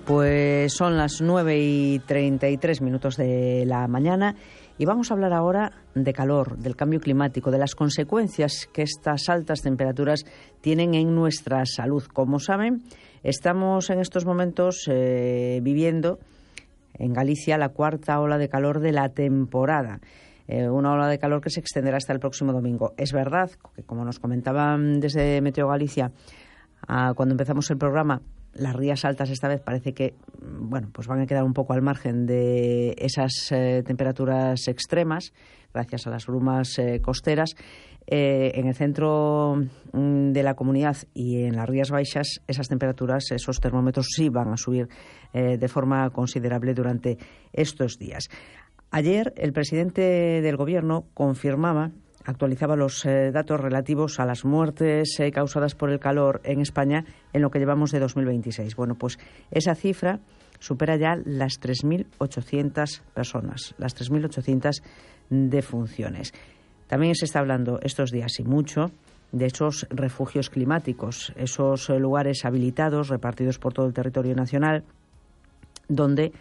Pues son las 9:33 de la mañana y vamos a hablar ahora de calor, del cambio climático, de las consecuencias que estas altas temperaturas tienen en nuestra salud. Como saben, estamos en estos momentos viviendo en Galicia la cuarta ola de calor de la temporada. Una ola de calor que se extenderá hasta el próximo domingo. Es verdad que, como nos comentaban desde Meteo Galicia, cuando empezamos el programa, las rías altas esta vez parece que pues van a quedar un poco al margen de esas temperaturas extremas, gracias a las brumas costeras. En el centro de la comunidad y en las Rías Baixas, esas temperaturas, esos termómetros sí van a subir de forma considerable durante estos días. Ayer el presidente del Gobierno actualizaba los datos relativos a las muertes causadas por el calor en España en lo que llevamos de 2026. Bueno, pues esa cifra supera ya las 3.800 personas, las 3.800 defunciones. También se está hablando estos días y mucho de esos refugios climáticos, esos lugares habilitados repartidos por todo el territorio nacional donde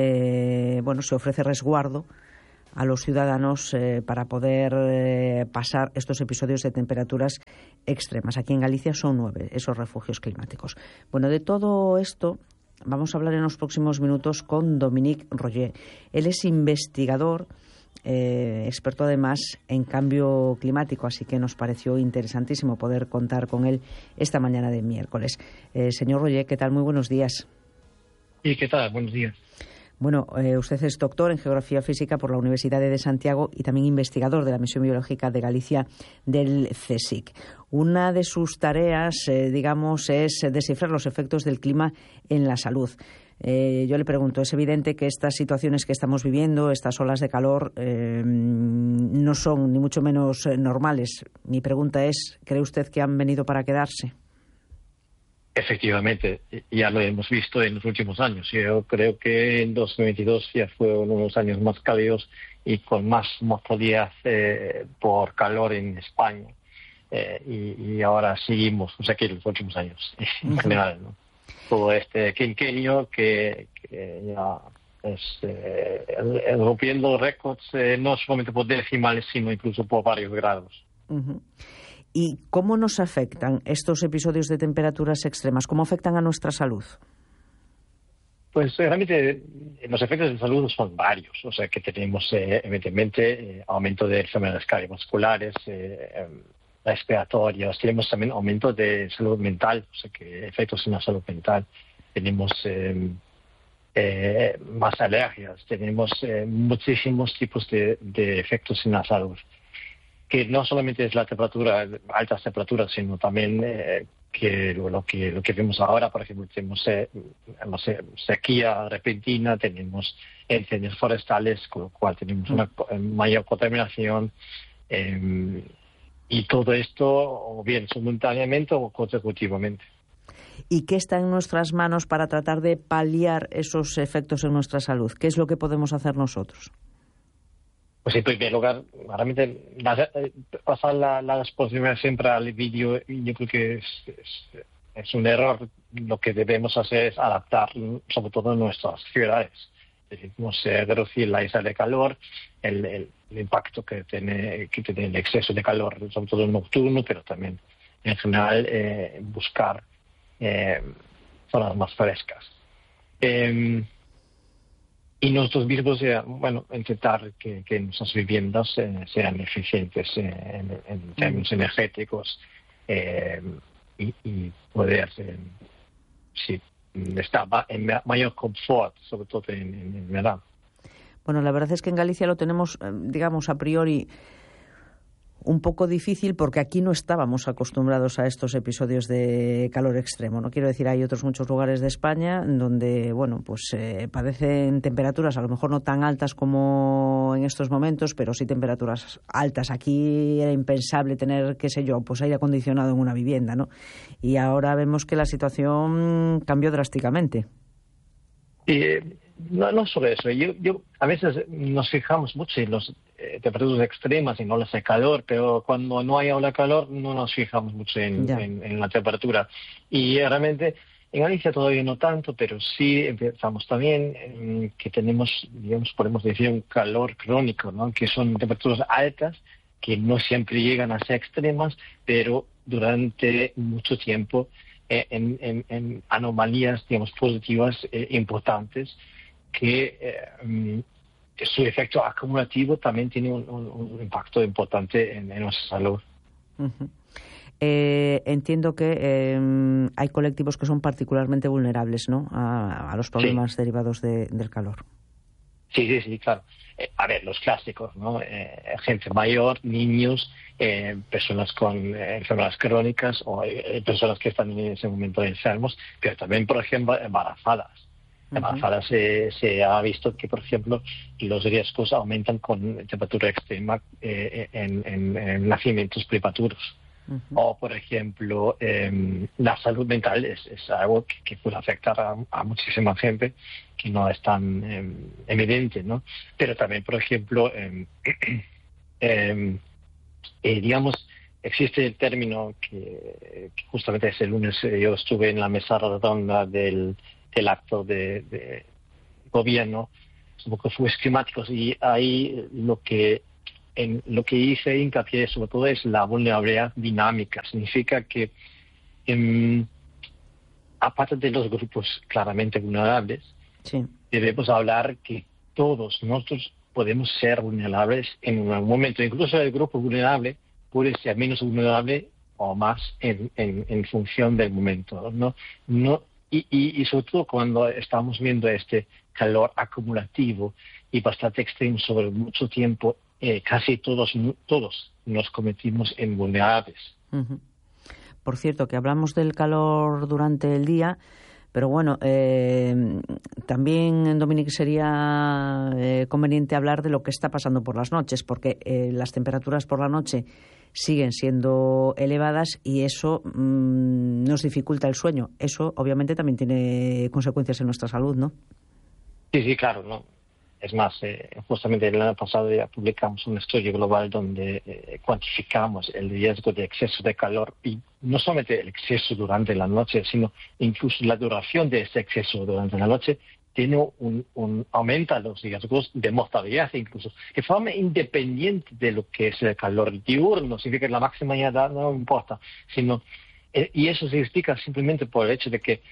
se ofrece resguardo a los ciudadanos para poder pasar estos episodios de temperaturas extremas. Aquí en Galicia son 9 esos refugios climáticos. Bueno, de todo esto vamos a hablar en los próximos minutos con Dominique Roger. Él es investigador, experto además en cambio climático, así que nos pareció interesantísimo poder contar con él esta mañana de miércoles. Señor Roger, ¿qué tal? Muy buenos días. ¿Y qué tal? Buenos días. Bueno, usted es doctor en Geografía Física por la Universidad de Santiago y también investigador de la Misión Biológica de Galicia del CSIC. Una de sus tareas, es descifrar los efectos del clima en la salud. Yo le pregunto, es evidente que estas situaciones que estamos viviendo, estas olas de calor, no son ni mucho menos normales. Mi pregunta es, ¿cree usted que han venido para quedarse? Efectivamente, ya lo hemos visto en los últimos años. Yo creo que en 2022 ya fueron unos años más cálidos y con más mortalidad por calor en España. Y ahora seguimos, que en los últimos años, en general, ¿no? Todo este quinquenio que ya es rompiendo récords, no solamente por decimales, sino incluso por varios grados. Uh-huh. ¿Y cómo nos afectan estos episodios de temperaturas extremas? ¿Cómo afectan a nuestra salud? Pues realmente los efectos de salud son varios. Que tenemos evidentemente aumento de enfermedades cardiovasculares, respiratorias. Tenemos también aumento de salud mental, que efectos en la salud mental. Tenemos más alergias. Tenemos muchísimos tipos de efectos en la salud, que no solamente es la temperatura, altas temperaturas, sino también que lo que vemos ahora, por ejemplo, tenemos sequía repentina, tenemos incendios forestales, con lo cual tenemos una mayor contaminación, y todo esto o bien simultáneamente o consecutivamente. ¿Y qué está en nuestras manos para tratar de paliar esos efectos en nuestra salud? ¿Qué es lo que podemos hacer nosotros? Pues en primer lugar, realmente pasar la responsabilidad siempre al vídeo, yo creo que es un error. Lo que debemos hacer es adaptar, sobre todo en nuestras ciudades. Debemos reducir la isla de calor, el impacto que tiene el exceso de calor, sobre todo nocturno, pero también en general buscar zonas más frescas. Y nosotros mismos, intentar que nuestras viviendas sean eficientes en términos energéticos y poder estar en mayor confort, sobre todo en verano. Bueno, la verdad es que en Galicia lo tenemos, a priori, un poco difícil porque aquí no estábamos acostumbrados a estos episodios de calor extremo. No quiero decir, hay otros muchos lugares de España donde, padecen temperaturas a lo mejor no tan altas como en estos momentos, pero sí temperaturas altas. Aquí era impensable tener, aire acondicionado en una vivienda, ¿no? Y ahora vemos que la situación cambió drásticamente. No solo eso. Yo a veces nos fijamos mucho en los temperaturas extremas y en olas de calor, pero cuando no hay ola de calor no nos fijamos mucho en la temperatura. Y realmente En Galicia todavía no tanto, pero sí empezamos también que tenemos, digamos, podemos decir un calor crónico, ¿no? Que son temperaturas altas que no siempre llegan a ser extremas, pero durante mucho tiempo en anomalías, digamos, positivas importantes que su efecto acumulativo también tiene un impacto importante en nuestra salud. Uh-huh. Entiendo que hay colectivos que son particularmente vulnerables, ¿no?, a los problemas derivados del calor. Sí, claro. A ver, los clásicos, ¿no? Gente mayor, niños, personas con enfermedades crónicas o personas que están en ese momento enfermos, pero también, por ejemplo, embarazadas. Embarazadas se ha visto que, por ejemplo, los riesgos aumentan con temperatura extrema en nacimientos prematuros. O, por ejemplo, la salud mental es algo que puede afectar a muchísima gente que no es tan evidente, ¿no? Pero también, por ejemplo, digamos, existe el término que justamente ese lunes yo estuve en la mesa redonda del acto de gobierno, un poco fuegos climáticos, y ahí lo que hice hincapié sobre todo es la vulnerabilidad dinámica. Significa que aparte de los grupos claramente vulnerables, debemos hablar que todos nosotros podemos ser vulnerables en un momento. Incluso el grupo vulnerable puede ser menos vulnerable o más en función del momento, ¿no? Y sobre todo cuando estamos viendo este calor acumulativo y bastante extremo sobre mucho tiempo, casi todos nos convertimos en vulnerables. Uh-huh. Por cierto, que hablamos del calor durante el día, pero bueno, también, Dominic, sería conveniente hablar de lo que está pasando por las noches, porque las temperaturas por la noche siguen siendo elevadas y eso nos dificulta el sueño. Eso obviamente también tiene consecuencias en nuestra salud, ¿no? Sí, claro, ¿no? Es más, justamente el año pasado ya publicamos un estudio global donde cuantificamos el riesgo de exceso de calor, y no solamente el exceso durante la noche, sino incluso la duración de ese exceso durante la noche tiene aumenta los riesgos de mortalidad, incluso de forma independiente de lo que es el calor diurno. Significa que la máxima ya no importa, sino y eso se explica simplemente por el hecho de que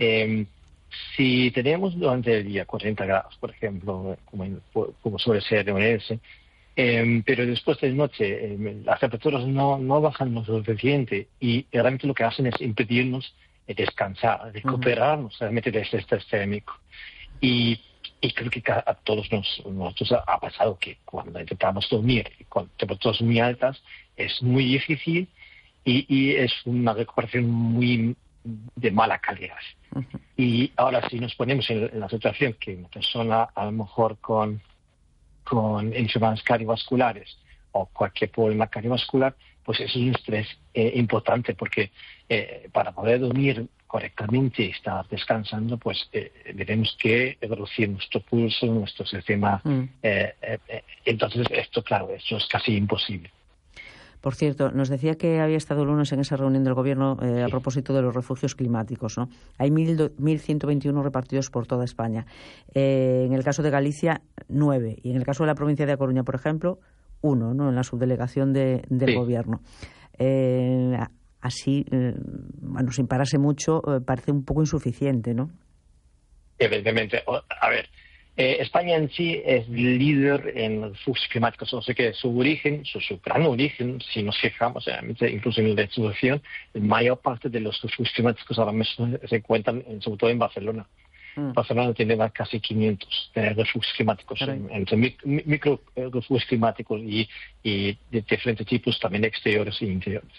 si tenemos durante el día 40 grados, por ejemplo, como suele ser en Orense, pero después de noche las temperaturas no bajan lo suficiente y realmente lo que hacen es impedirnos descansar, recuperarnos realmente de ese estrés térmico. Y creo que a todos nosotros ha pasado que cuando intentamos dormir con temperaturas muy altas es muy difícil y es una recuperación muy de mala calidad. Y ahora si nos ponemos en la situación que una persona a lo mejor con enfermedades cardiovasculares o cualquier problema cardiovascular, pues eso es un estrés importante, porque para poder dormir correctamente y estar descansando, pues tenemos que reducir nuestro pulso, nuestro sistema. Entonces esto es casi imposible. Por cierto, nos decía que había estado el lunes en esa reunión del Gobierno a propósito de los refugios climáticos, ¿no? Hay 1.121 repartidos por toda España. En el caso de Galicia, 9. Y en el caso de la provincia de A Coruña, por ejemplo, 1, ¿no?, en la subdelegación del Gobierno. Así, bueno, sin pararse mucho, parece un poco insuficiente, ¿no? Evidentemente. A ver, España en sí es líder en los refugios climáticos, o sea que su origen, su gran origen, si nos fijamos, incluso en la distribución, la mayor parte de los refugios climáticos ahora mismo se encuentran sobre todo en Barcelona. Barcelona tiene casi 500 refugios climáticos, entre micro refugios climáticos y de diferentes tipos, también exteriores e interiores.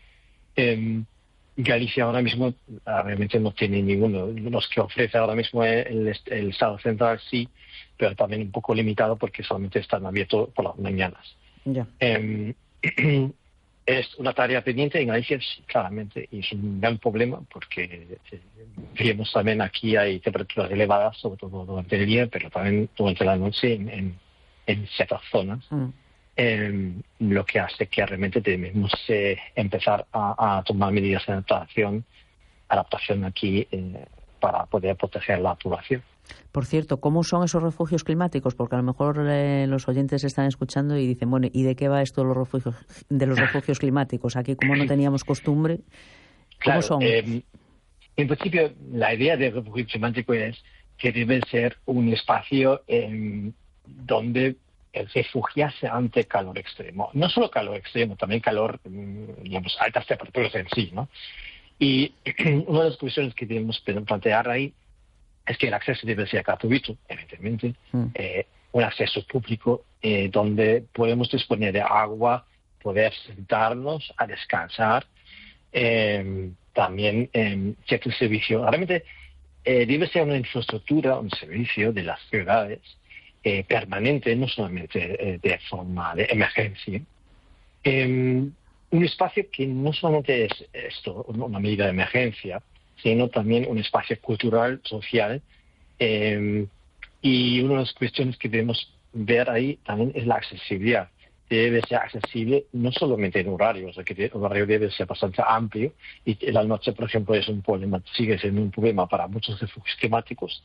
Galicia ahora mismo realmente no tiene ninguno. Los que ofrece ahora mismo el Estado central sí, pero también un poco limitado porque solamente están abiertos por las mañanas. Es una tarea pendiente en Galicia, sí, claramente, y es un gran problema porque vemos también aquí hay temperaturas elevadas, sobre todo durante el día, pero también durante la noche en ciertas zonas. Lo que hace que realmente debemos empezar a tomar medidas de adaptación adaptación aquí para poder proteger la población. Por cierto, ¿cómo son esos refugios climáticos? Porque a lo mejor los oyentes están escuchando y dicen, bueno, ¿y de qué va esto de los refugios climáticos? Aquí, como no teníamos costumbre, ¿cómo son? En principio, la idea del refugio climático es que debe ser un espacio donde refugiarse ante calor extremo. No solo calor extremo, también calor, digamos, altas temperaturas en sí, ¿no? Y una de las cuestiones que debemos plantear ahí es que el acceso debe ser gratuito, evidentemente, un acceso público donde podemos disponer de agua, poder sentarnos a descansar, también cierto servicio. Realmente debe ser una infraestructura, un servicio de las ciudades permanente, no solamente de forma de emergencia. Un espacio que no solamente es esto, una medida de emergencia, sino también un espacio cultural, social. Y una de las cuestiones que debemos ver ahí también es la accesibilidad. Debe ser accesible no solamente en horarios, el horario debe ser bastante amplio y la noche, por ejemplo, es un problema, sigue siendo un problema para muchos refugios climáticos.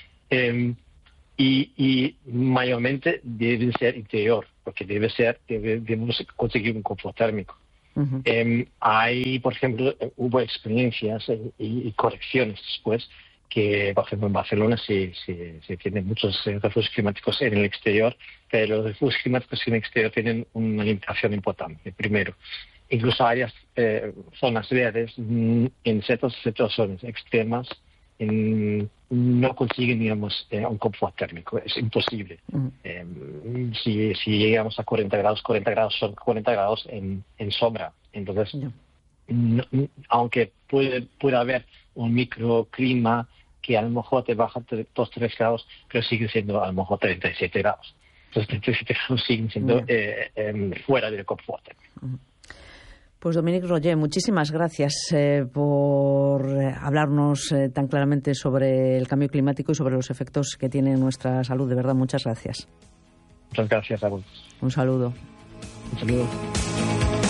Y mayormente debe ser interior, porque debemos conseguir un confort térmico. Uh-huh. Hay, por ejemplo, hubo experiencias y correcciones después que, por ejemplo, en Barcelona se tienen muchos refugios climáticos en el exterior, pero los refugios climáticos en el exterior tienen una limitación importante. Primero, incluso áreas, zonas verdes, en ciertas situaciones extremas, no consiguen, digamos, un confort térmico. Es imposible. Uh-huh. Si llegamos a 40 grados son 40 grados en sombra. Entonces, aunque puede haber un microclima que a lo mejor te baja 2-3 grados, pero sigue siendo a lo mejor 37 grados. Entonces, 37 grados siguen siendo fuera del confort térmico. Uh-huh. Pues Dominique Roger, muchísimas gracias por hablarnos tan claramente sobre el cambio climático y sobre los efectos que tiene en nuestra salud. De verdad, muchas gracias. Muchas gracias a vos. Un saludo. Un saludo.